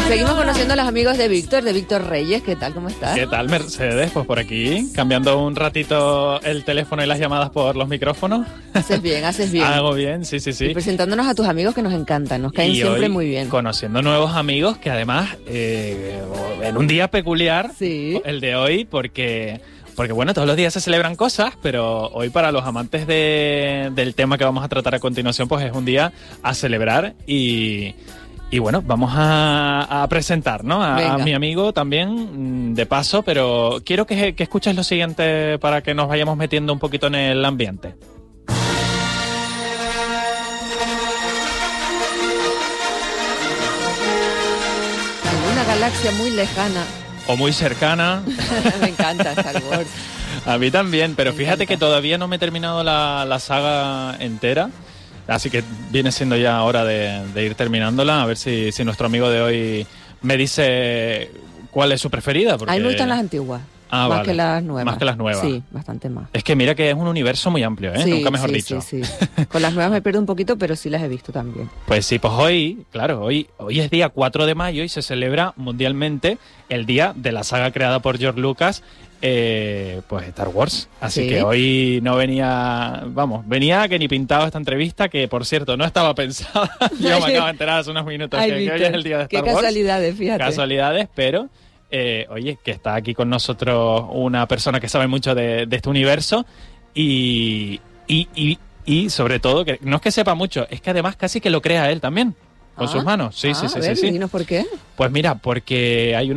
seguimos conociendo a los amigos de Víctor Reyes. ¿Qué tal? ¿Cómo estás? ¿Qué tal, Mercedes? Pues por aquí, cambiando un ratito el teléfono y las llamadas por los micrófonos. Haces bien. Hago bien, sí. Y presentándonos a tus amigos que nos encantan, nos caen siempre muy bien. Conociendo nuevos amigos que además, en un día peculiar, sí, el de hoy, porque bueno, todos los días se celebran cosas, pero hoy para los amantes del tema que vamos a tratar a continuación, pues es un día a celebrar y bueno, vamos a presentar, ¿no? A mi amigo también, de paso, pero quiero que escuches lo siguiente para que nos vayamos metiendo un poquito en el ambiente. En una galaxia muy lejana. O muy cercana. Me encanta Star Wars. A mí también, pero fíjate que todavía no me he terminado la saga entera. Así que viene siendo ya hora de ir terminándola, a ver si nuestro amigo de hoy me dice cuál es su preferida. Porque... A mí me gustan las antiguas, más que las nuevas. Más que las nuevas. Sí, bastante más. Es que mira que es un universo muy amplio, ¿eh? Sí, Nunca mejor dicho. Sí. Con las nuevas me pierdo un poquito, pero sí las he visto también. Pues sí, pues hoy es día 4 de mayo y se celebra mundialmente el día de la saga creada por George Lucas, pues Star Wars. Así que hoy no venía que ni pintado esta entrevista, que por cierto no estaba pensada. Yo me acabo de enterar hace unos minutos que hoy es el día de Star Wars. Qué casualidades, fíjate. Casualidades, pero oye, que está aquí con nosotros una persona que sabe mucho de este universo y sobre todo, que no es que sepa mucho, es que además casi que lo crea él también. Con sus manos, sí. Dinos por qué. Pues mira, porque hay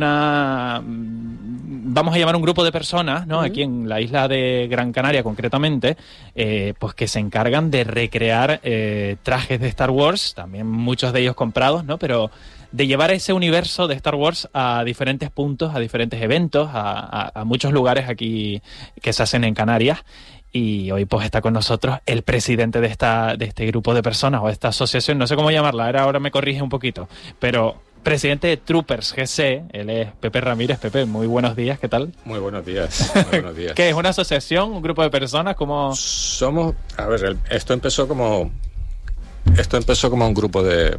vamos a llamar un grupo de personas, ¿no? Aquí en la isla de Gran Canaria concretamente, pues que se encargan de recrear trajes de Star Wars, también muchos de ellos comprados, ¿no? Pero de llevar ese universo de Star Wars a diferentes puntos, a diferentes eventos, a muchos lugares aquí que se hacen en Canarias. Y hoy pues está con nosotros el presidente de este grupo de personas o de esta asociación, no sé cómo llamarla, ahora me corrige un poquito, pero presidente de Troopers GC, él es Pepe Ramírez. Pepe, muy buenos días, ¿qué tal? Muy buenos días. ¿Qué es una asociación, un grupo de personas? ¿Cómo? Esto empezó como un grupo de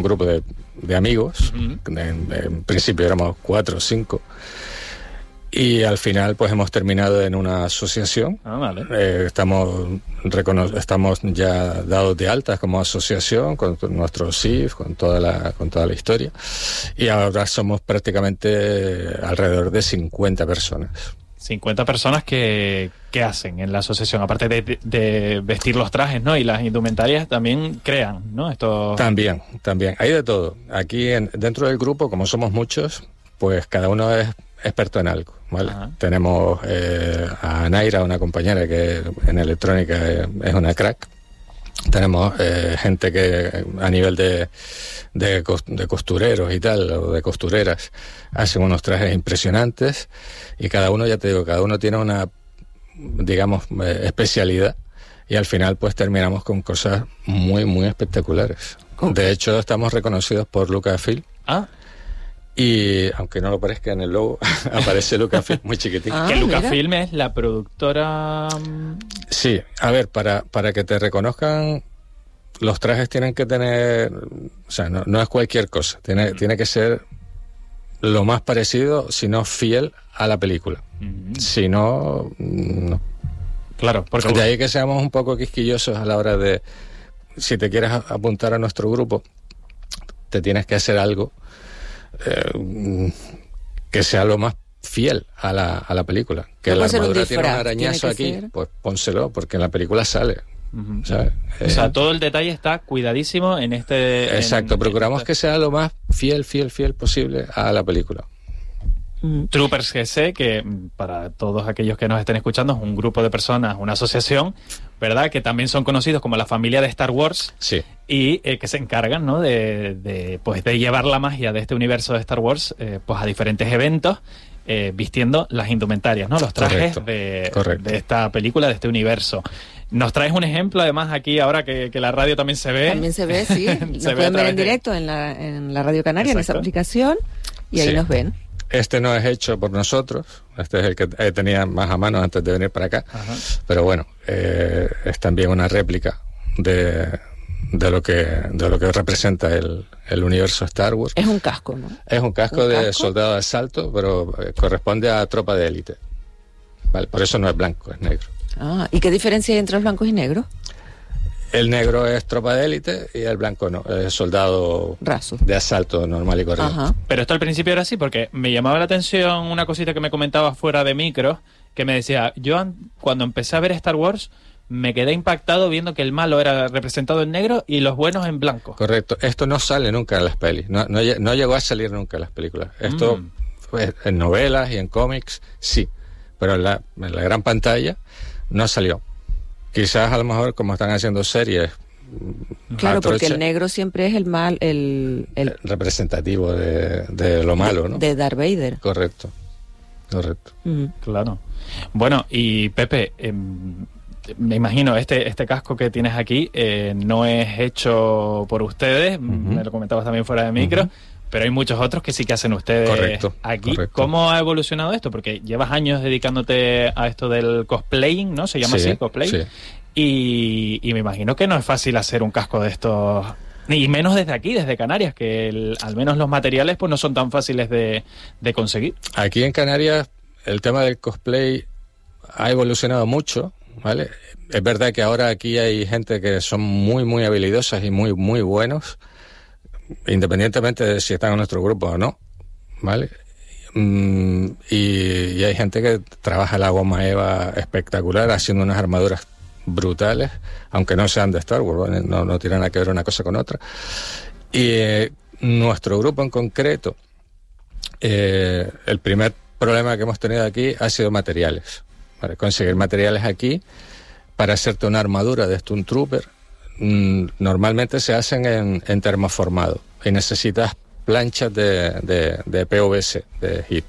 amigos. En principio éramos 4 o 5. Y al final pues hemos terminado en una asociación. Vale. Estamos ya dados de alta como asociación con nuestro CIF, con toda la historia. Y ahora somos prácticamente alrededor de 50 personas. 50 personas que hacen en la asociación, aparte de vestir los trajes, ¿no? Y las indumentarias también crean, ¿no? Esto... También. Hay de todo. Aquí dentro del grupo, como somos muchos, pues cada uno es experto en algo, ¿vale? Ajá. Tenemos a Naira, una compañera que en electrónica es una crack. Tenemos gente que a nivel de costureros y tal, o de costureras, hacen unos trajes impresionantes, y cada uno tiene una, digamos, especialidad, y al final pues terminamos con cosas muy, muy espectaculares. De hecho, estamos reconocidos por Lucasfilm. Y aunque no lo parezca, en el logo aparece Lucasfilm muy chiquitito. Que Lucasfilm es la productora... Sí, a ver, para que te reconozcan, los trajes tienen que tener... O sea, no es cualquier cosa. Tiene que ser lo más parecido, si no fiel, a la película. Si no... Claro, porque... De ahí que seamos un poco quisquillosos a la hora de... Si te quieres apuntar a nuestro grupo, te tienes que hacer algo que sea lo más fiel a la película. Que la armadura tiene un arañazo aquí, pues pónselo, porque en la película sale. ¿Sabes? O sea, todo el detalle está cuidadísimo en este... Exacto, procuramos que sea lo más fiel posible a la película. Troopers GC, que para todos aquellos que nos estén escuchando es un grupo de personas, una asociación, ¿verdad? Que también son conocidos como la familia de Star Wars. Sí. Y que se encargan, ¿no? de llevar la magia de este universo de Star Wars pues a diferentes eventos, vistiendo las indumentarias, ¿no? Los trajes de esta película, de este universo. Nos traes un ejemplo, además, aquí ahora que la radio también se ve. También se ve, sí. Nos pueden ver en directo en la Radio Canaria, en esa aplicación, y ahí nos ven. Este no es hecho por nosotros, este es el que tenía más a mano antes de venir para acá. Ajá. Pero bueno, es también una réplica de lo que representa el universo Star Wars. Es un casco, ¿no? Es un casco de soldado de asalto, pero corresponde a tropa de élite. Vale, por eso no es blanco, es negro. Ah, ¿y qué diferencia hay entre los blancos y negros? El negro es tropa de élite y el blanco no, es soldado raso de asalto normal y corriente. Ajá. Pero esto al principio era así, porque me llamaba la atención una cosita que me comentabas fuera de micro, que me decía, yo cuando empecé a ver Star Wars me quedé impactado viendo que el malo era representado en negro y los buenos en blanco. Correcto, esto no sale nunca en las pelis, no llegó a salir nunca en las películas. Esto en novelas y en cómics sí, pero en la gran pantalla no salió. Quizás a lo mejor como están haciendo series. Claro, porque el negro siempre es el mal, el representativo de lo malo, ¿no? De Darth Vader. Correcto. Claro. Bueno, y Pepe, me imagino este casco que tienes aquí no es hecho por ustedes, me lo comentabas también fuera de micro, pero hay muchos otros que sí que hacen ustedes aquí. Correcto. ¿Cómo ha evolucionado esto? Porque llevas años dedicándote a esto del cosplaying, ¿no? Se llama así, cosplay. Sí. Y me imagino que no es fácil hacer un casco de estos, ni menos desde aquí, desde Canarias, que al menos los materiales pues no son tan fáciles de conseguir. Aquí en Canarias el tema del cosplay ha evolucionado mucho, ¿vale? Es verdad que ahora aquí hay gente que son muy, muy habilidosas y muy, muy buenos, independientemente de si están en nuestro grupo o no, ¿vale? Y hay gente que trabaja la goma eva espectacular, haciendo unas armaduras brutales, aunque no sean de Star Wars, no tienen nada que ver una cosa con otra. Y nuestro grupo en concreto, el primer problema que hemos tenido aquí ha sido materiales. Para conseguir materiales aquí para hacerte una armadura de Stunt Trooper, normalmente se hacen en termoformado y necesitas planchas de PVC, de HIT,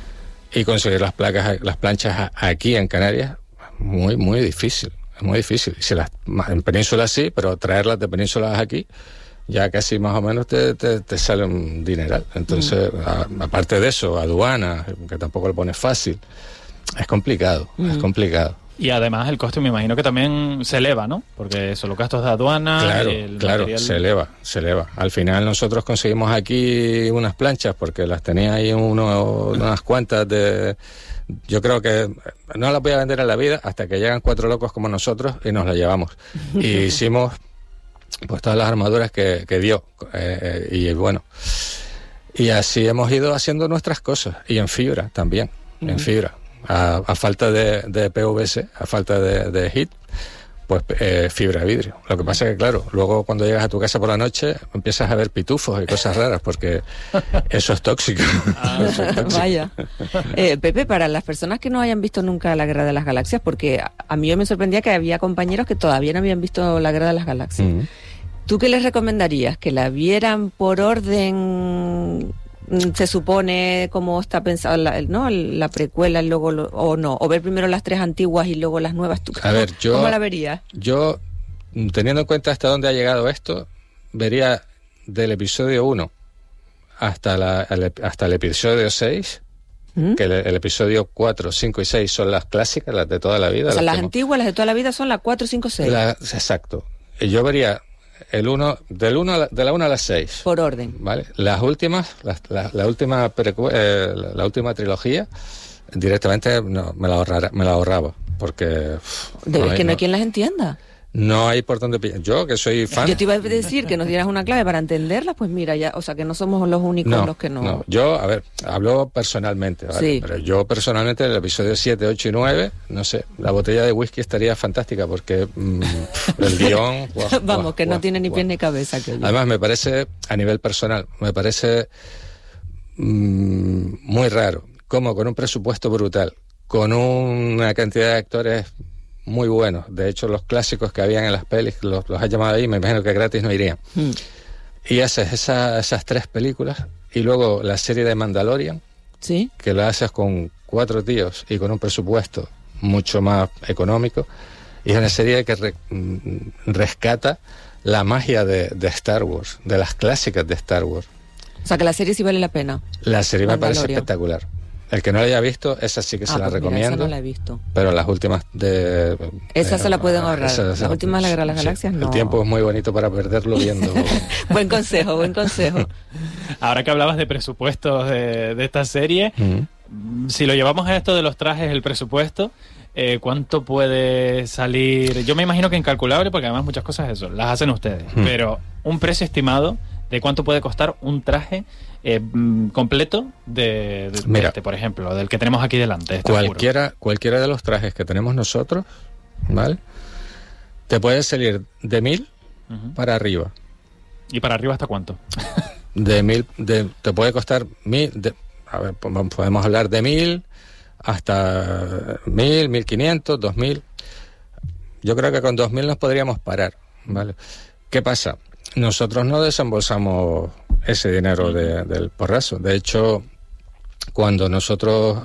y conseguir las planchas aquí en Canarias muy, muy difícil. Es muy difícil. En Península sí, pero traerlas de Penínsulas aquí ya casi más o menos te sale un dineral. Entonces, aparte de eso, aduana, que tampoco lo pones fácil, es complicado, es complicado. Y además el coste me imagino que también se eleva, ¿no? Porque son los gastos de aduana. Claro, material... se eleva. Al final nosotros conseguimos aquí unas planchas porque las tenía ahí unas cuantas de... Yo creo que no las voy a vender en la vida hasta que llegan 4 locos como nosotros y nos las llevamos. Y hicimos pues todas las armaduras que dio. Y bueno, y así hemos ido haciendo nuestras cosas. Y en fibra también, en fibra. A falta de PVC, a falta de HIT, pues fibra de vidrio. Lo que pasa es que, claro, luego cuando llegas a tu casa por la noche empiezas a ver pitufos y cosas raras, porque eso es tóxico. Eso es tóxico. Vaya. Pepe, para las personas que no hayan visto nunca la Guerra de las Galaxias, porque a mí me sorprendía que había compañeros que todavía no habían visto la Guerra de las Galaxias. ¿Tú qué les recomendarías? ¿Que la vieran por orden... se supone cómo está pensado la precuela y luego o no, o ver primero las 3 antiguas y luego las nuevas? ¿Cómo la verías? Yo, teniendo en cuenta hasta dónde ha llegado esto, vería del episodio 1 hasta el episodio 6, que el episodio 4, 5 y 6 son las clásicas, las de toda la vida. O sea, las antiguas, las de toda la vida son las 4, 5, 6. Exacto. Y yo vería de la 1 a la 6. Por orden. ¿Vale? Las últimas, la última trilogía, directamente me la ahorraba. Porque... ¿Es que no hay quien las entienda? No hay por dónde pillar. Yo, que soy fan... Yo te iba a decir que nos dieras una clave para entenderlas, pues mira, ya, o sea, que no somos los únicos los que no... No, yo, a ver, hablo personalmente, ¿vale? Sí. Pero yo personalmente, en el episodio 7, 8 y 9, no sé, la botella de whisky estaría fantástica, porque el guión... Vamos, que no tiene ni pies ni cabeza. Además, me parece, a nivel personal, me parece muy raro, como con un presupuesto brutal, con una cantidad de actores... muy buenos. De hecho, los clásicos que habían en las pelis, los has llamado ahí, me imagino que gratis no irían. Y haces esas 3 películas, y luego la serie de Mandalorian, ¿sí? Que la haces con 4 tíos y con un presupuesto mucho más económico, y es una serie que rescata la magia de Star Wars, de las clásicas de Star Wars. O sea, que la serie sí vale la pena. La serie me parece espectacular. El que no la haya visto, esa sí que se la recomiendo. Esa no la he visto. Pero las últimas de... Esa se la pueden ahorrar. Las últimas de la Guerra de las Galaxias, no. El tiempo es muy bonito para perderlo viendo... Buen consejo. Ahora que hablabas de presupuestos de esta serie, si lo llevamos a esto de los trajes, el presupuesto, ¿cuánto puede salir? Yo me imagino que incalculable, porque además muchas cosas eso las hacen ustedes. Pero un precio estimado de cuánto puede costar un traje completo de este, por ejemplo, del que tenemos aquí delante. Cualquiera de los trajes que tenemos nosotros, ¿vale? Te puede salir de 1.000 para arriba. ¿Y para arriba hasta cuánto? De 1.000, te puede costar 1.000, a ver, podemos hablar de 1.000 hasta 1.000, 1.500, 2.000. Yo creo que con 2.000 nos podríamos parar, ¿vale? ¿Qué pasa? Nosotros no desembolsamos ese dinero del porrazo. De hecho, cuando nosotros,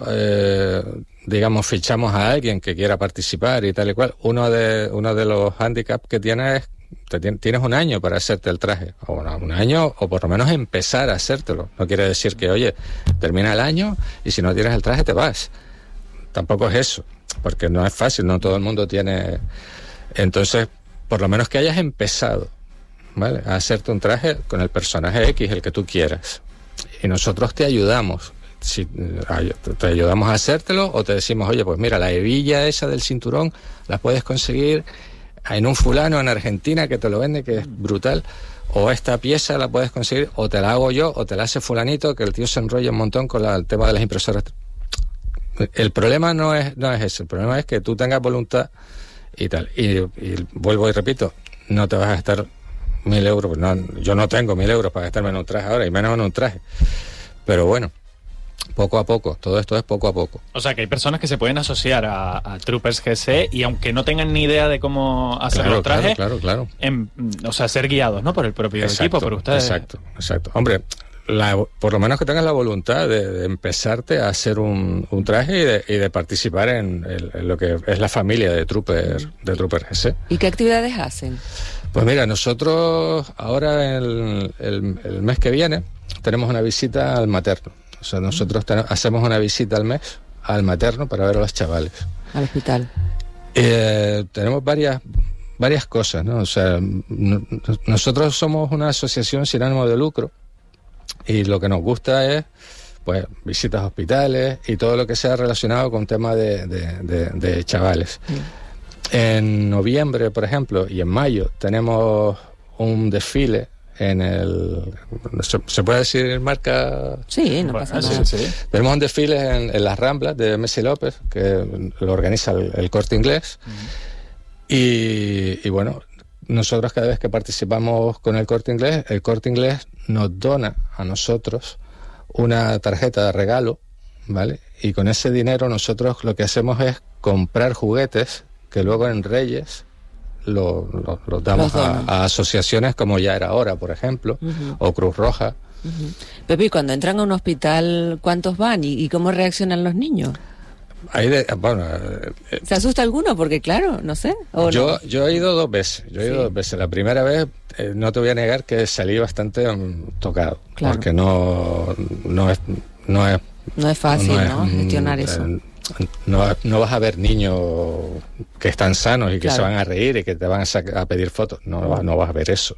digamos, fichamos a alguien que quiera participar y tal y cual, uno de los handicaps que tienes es tienes un año para hacerte el traje, o un año, o por lo menos empezar a hacértelo. No quiere decir que, oye, termina el año y si no tienes el traje te vas. Tampoco es eso, porque no es fácil, no todo el mundo tiene... Entonces, por lo menos que hayas empezado, ¿vale?, a hacerte un traje con el personaje X, el que tú quieras. Y nosotros te ayudamos. Si te ayudamos a hacértelo, o te decimos, oye, pues mira, la hebilla esa del cinturón la puedes conseguir en un fulano en Argentina que te lo vende, que es brutal, o esta pieza la puedes conseguir, o te la hago yo, o te la hace fulanito, que el tío se enrolla un montón con el tema de las impresoras. El problema no es eso, el problema es que tú tengas voluntad y tal. Y vuelvo y repito, no te vas a gastar 1.000 euros, yo no tengo 1.000 euros para gastarme en un traje ahora, y menos en un traje. Pero bueno, poco a poco, todo esto es poco a poco. O sea que hay personas que se pueden asociar a Troopers GC y aunque no tengan ni idea de cómo hacer los trajes, claro. O sea, ser guiados, ¿no?, por el propio equipo, por ustedes. Exacto. Hombre, por lo menos que tengas la voluntad de empezarte a hacer un traje y de participar en lo que es la familia de Troopers GC. ¿Y qué actividades hacen? Pues mira, nosotros ahora el mes que viene tenemos una visita al materno. O sea, nosotros hacemos una visita al mes al materno para ver a los chavales. Al hospital. Tenemos varias cosas, ¿no? O sea, nosotros somos una asociación sin ánimo de lucro y lo que nos gusta es, pues, visitas a hospitales y todo lo que sea relacionado con temas de chavales. En noviembre, por ejemplo, y en mayo tenemos un desfile ¿se puede decir marca? Sí, no pasa nada. Sí. Tenemos un desfile en las Ramblas de Messi López, que lo organiza el Corte Inglés. Y bueno, nosotros cada vez que participamos con el Corte Inglés nos dona a nosotros una tarjeta de regalo, ¿vale? Y con ese dinero nosotros lo que hacemos es comprar juguetes que luego en Reyes los damos a asociaciones como Ya Era Hora, por ejemplo, o Cruz Roja. Pepe, cuando entran a un hospital, ¿cuántos van y cómo reaccionan los niños? ¿Se asusta alguno? Porque claro, no sé. Yo he ido 2 veces. La primera vez, no te voy a negar que salí bastante tocado. Claro. Porque no es fácil, ¿no? Gestionar eso. No vas a ver niños que están sanos y que se van a reír y que te van a pedir fotos. No vas a ver eso.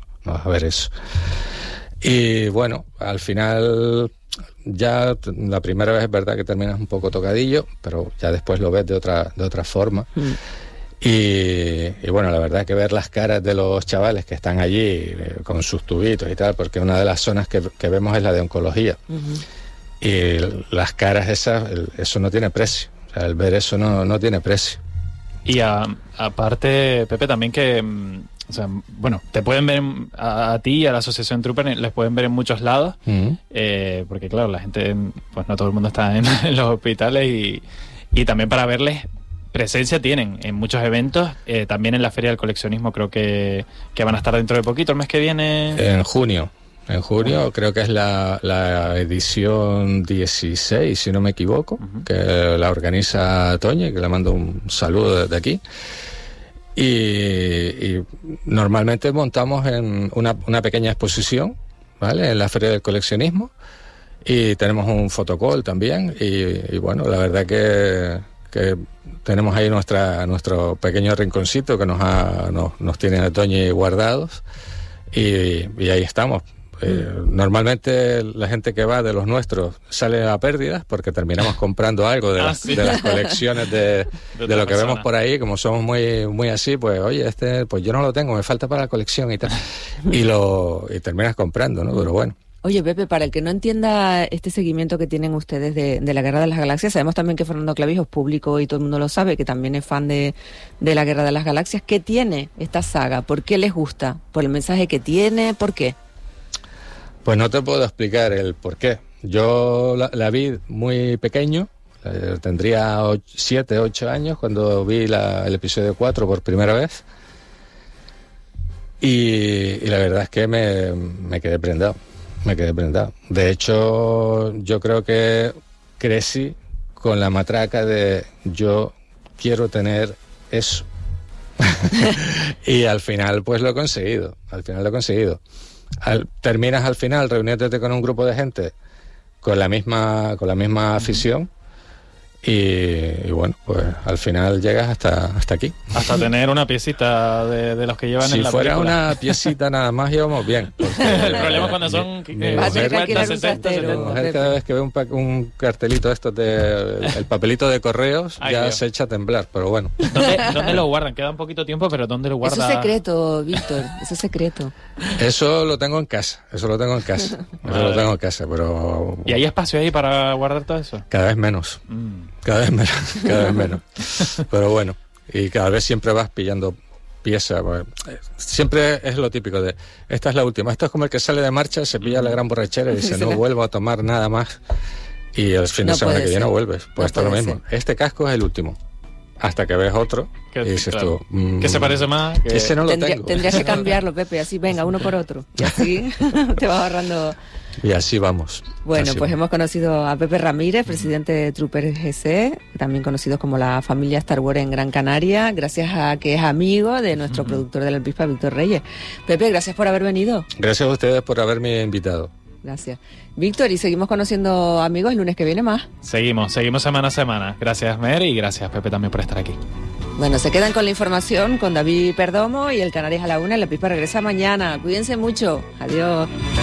Y bueno, al final, ya la primera vez es verdad que terminas un poco tocadillo, pero ya después lo ves de otra forma. Y bueno, la verdad es que ver las caras de los chavales que están allí con sus tubitos y tal, porque una de las zonas que vemos es la de oncología. Y las caras esas, eso no tiene precio. O sea, el ver eso no tiene precio. Y aparte, Pepe, también que... O sea, bueno, te pueden ver a ti y a la Asociación Trooper, les pueden ver en muchos lados, porque claro, la gente, pues no todo el mundo está en los hospitales y también para verles presencia tienen en muchos eventos, también en la Feria del Coleccionismo creo que van a estar dentro de poquito, el mes que viene. En junio creo que es la edición 16, si no me equivoco, que la organiza Toñi, que le mando un saludo desde aquí. Y normalmente montamos en una pequeña exposición, ¿vale?, en la Feria del Coleccionismo, Y tenemos un fotocall también y bueno, la verdad que tenemos ahí nuestro pequeño rinconcito que nos tiene a Toñi guardados y ahí estamos. Normalmente la gente que va de los nuestros sale a pérdidas porque terminamos comprando algo de las colecciones de lo que vemos por ahí. Como somos muy así, pues oye, pues yo no lo tengo, me falta para la colección y tal, y terminas comprando, ¿no? Pero bueno. Oye, Pepe, para el que no entienda este seguimiento que tienen ustedes de la Guerra de las Galaxias, sabemos también que Fernando Clavijo es público y todo el mundo lo sabe, que también es fan de la Guerra de las Galaxias. ¿Qué tiene esta saga? ¿Por qué les gusta? ¿Por el mensaje que tiene? ¿Por qué? Pues no te puedo explicar el por qué. Yo la vi muy pequeño, tendría 7, 8 años cuando vi el episodio 4 por primera vez. Y la verdad es que me quedé prendado. De hecho, yo creo que crecí con la matraca de yo quiero tener eso. Y al final, pues lo he conseguido. Terminas al final reuniéndote con un grupo de gente con la misma afición. Y bueno, pues al final llegas hasta aquí. Hasta tener una piecita de los que llevan en la película. Si fuera una piecita nada más íbamos bien. El problema es cuando son 50, 60, 70. Mi mujer cada vez que ve un cartelito el papelito de correos, ya se echa a temblar, pero bueno. ¿Dónde lo guardan? Queda un poquito tiempo, pero ¿dónde lo guardan? Eso es secreto, Víctor, eso es secreto. Eso lo tengo en casa, pero... ¿Y hay espacio ahí para guardar todo eso? Cada vez menos. Cada vez menos. Pero bueno, y cada vez siempre vas pillando piezas. Siempre es lo típico de, esta es la última. Esto es como el que sale de marcha, se pilla la gran borrachera y dice, no vuelvo a tomar nada más. Y el fin de semana que viene vuelves. Pues esto es lo mismo. Este casco es el último. Hasta que ves otro y dices tú... ¿Qué se parece más? Ese no lo tengo. Tendrías que cambiarlo, Pepe, así venga, uno por otro. Y así te vas ahorrando... Y así vamos. Bueno, pues hemos conocido a Pepe Ramírez, presidente de Trooper GC, también conocidos como la familia Star Wars en Gran Canaria, gracias a que es amigo de nuestro productor de la avispa, Víctor Reyes. Pepe, gracias por haber venido. Gracias a ustedes por haberme invitado. Gracias. Víctor, y seguimos conociendo amigos el lunes que viene más. Seguimos semana a semana. Gracias, Mer, y gracias, Pepe, también por estar aquí. Bueno, se quedan con la información con David Perdomo y el Canarias a la 1. La avispa regresa mañana. Cuídense mucho. Adiós.